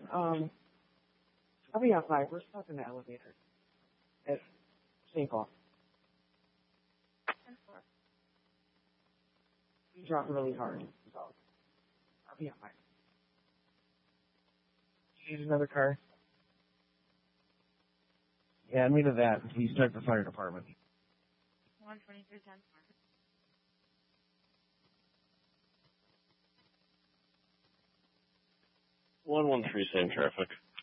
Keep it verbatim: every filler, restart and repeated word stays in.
Um, I'll be outside. We're stuck in the elevator at Saint Paul. We dropped really hard, so I'll be outside. Do you need another car? Yeah, me to that. Please start the fire department. one twenty-three ten. one one three, same traffic.